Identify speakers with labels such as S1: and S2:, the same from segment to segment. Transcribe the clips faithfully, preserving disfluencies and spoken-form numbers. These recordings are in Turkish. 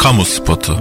S1: Kamu spotu.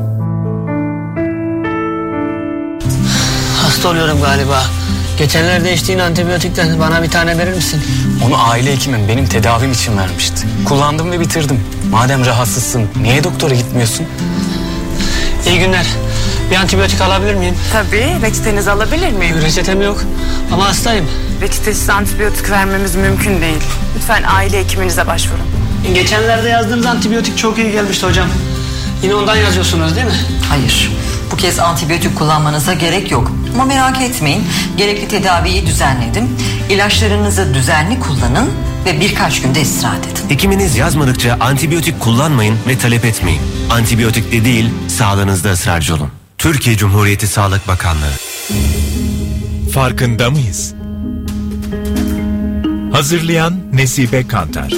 S2: Hasta oluyorum galiba. Geçenlerde içtiğin antibiyotikten bana bir tane verir misin?
S3: Onu aile hekimim benim tedavim için vermişti. Kullandım ve bitirdim. Madem rahatsızsın niye doktora gitmiyorsun?
S2: İyi günler. Bir antibiyotik alabilir miyim?
S4: Tabii. Reçetenizi alabilir miyim?
S2: Reçetem yok ama hastayım.
S4: Reçetesiz antibiyotik vermemiz mümkün değil. Lütfen aile hekiminize başvurun.
S2: Geçenlerde yazdığınız antibiyotik çok iyi gelmişti hocam. Yine ondan yazıyorsunuz değil mi?
S5: Hayır. Bu kez antibiyotik kullanmanıza gerek yok. Ama merak etmeyin. Gerekli tedaviyi düzenledim. İlaçlarınızı düzenli kullanın ve birkaç günde istirahat edin.
S6: Hekiminiz yazmadıkça antibiyotik kullanmayın ve talep etmeyin. Antibiyotikle değil, sağlığınızda ısrarcı olun. Türkiye Cumhuriyeti Sağlık Bakanlığı.
S7: Farkında mıyız? Hazırlayan Nesibe Kantar.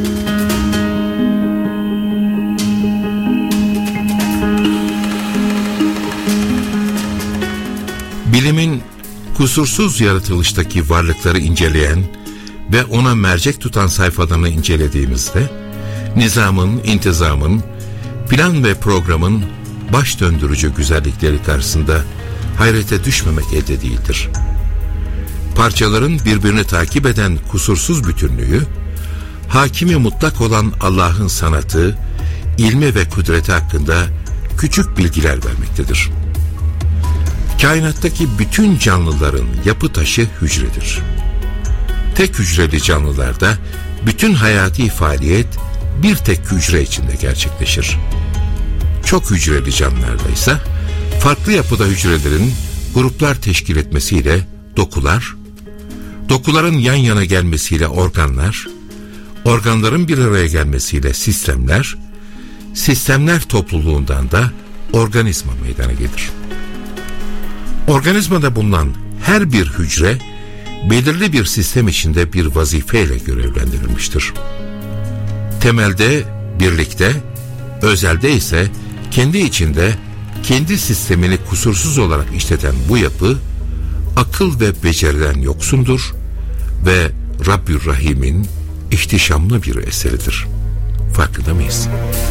S8: Bilimin kusursuz yaratılıştaki varlıkları inceleyen ve ona mercek tutan sayfalarını incelediğimizde nizamın, intizamın, plan ve programın baş döndürücü güzellikleri karşısında hayrete düşmemek elde değildir. Parçaların birbirini takip eden kusursuz bütünlüğü, hakimi mutlak olan Allah'ın sanatı, ilmi ve kudreti hakkında küçük bilgiler vermektedir. Kainattaki bütün canlıların yapı taşı hücredir. Tek hücreli canlılarda bütün hayati faaliyet bir tek hücre içinde gerçekleşir. Çok hücreli canlılarda ise farklı yapıda hücrelerin gruplar teşkil etmesiyle dokular, dokuların yan yana gelmesiyle organlar, organların bir araya gelmesiyle sistemler, sistemler topluluğundan da organizma meydana gelir. Organizmada bulunan her bir hücre belirli bir sistem içinde bir vazifeyle görevlendirilmiştir. Temelde birlikte, özelde ise kendi içinde kendi sistemini kusursuz olarak işleten bu yapı akıl ve beceriden yoksundur ve Rabbü'r-Rahim'in ihtişamlı bir eseridir. Farkında mıyız?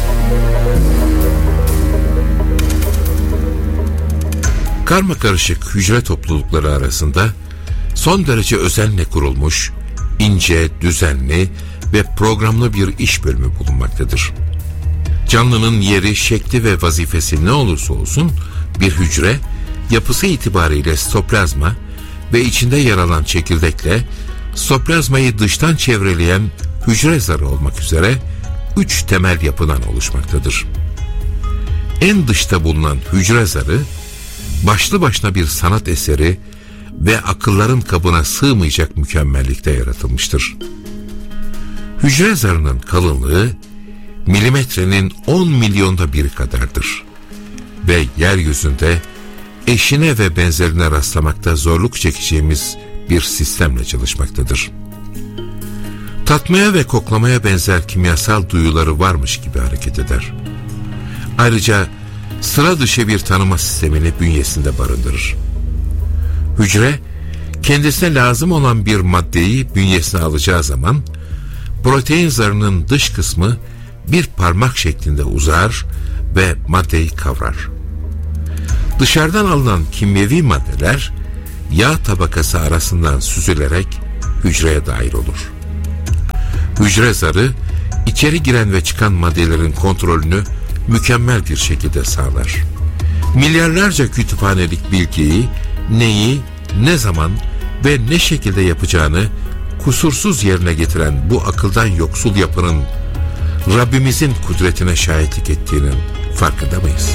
S8: Karmakarışık hücre toplulukları arasında son derece özenle kurulmuş, ince, düzenli ve programlı bir iş bölümü bulunmaktadır. Canlının yeri, şekli ve vazifesi ne olursa olsun bir hücre, yapısı itibariyle sitoplazma ve içinde yer alan çekirdekle sitoplazmayı dıştan çevreleyen hücre zarı olmak üzere üç temel yapıdan oluşmaktadır. En dışta bulunan hücre zarı, başlı başına bir sanat eseri ve akılların kabına sığmayacak mükemmellikte yaratılmıştır. Hücre zarının kalınlığı milimetrenin on milyonda biri kadardır ve yeryüzünde eşine ve benzerine rastlamakta zorluk çekeceğimiz bir sistemle çalışmaktadır. Tatmaya ve koklamaya benzer kimyasal duyuları varmış gibi hareket eder. Ayrıca sıra dışı bir tanıma sistemini bünyesinde barındırır. Hücre, kendisine lazım olan bir maddeyi bünyesine alacağı zaman, protein zarının dış kısmı bir parmak şeklinde uzar ve maddeyi kavrar. Dışarıdan alınan kimyevi maddeler, yağ tabakası arasından süzülerek hücreye dahil olur. Hücre zarı, içeri giren ve çıkan maddelerin kontrolünü mükemmel bir şekilde sağlar. Milyarlarca kütüphanelik bilgiyi, neyi, ne zaman ve ne şekilde yapacağını kusursuz yerine getiren bu akıldan yoksul yapının Rabbimizin kudretine şahitlik ettiğinin farkında mıyız?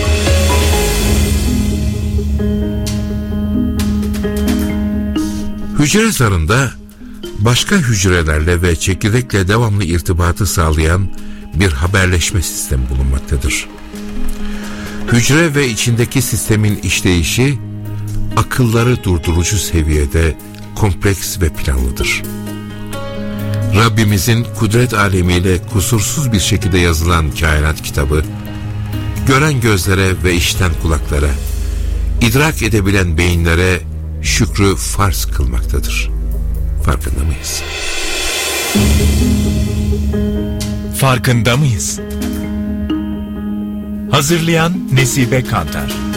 S8: Hücre zarında başka hücrelerle ve çekirdekle devamlı irtibatı sağlayan bir haberleşme sistemi bulunmaktadır. Hücre ve içindeki sistemin işleyişi akılları durdurucu seviyede kompleks ve planlıdır. Rabbimizin kudret alemiyle kusursuz bir şekilde yazılan kainat kitabı, gören gözlere ve işiten kulaklara, idrak edebilen beyinlere şükrü farz kılmaktadır. Farkında mıyız?
S7: Farkında mıyız? Hazırlayan Nesibe Kantar.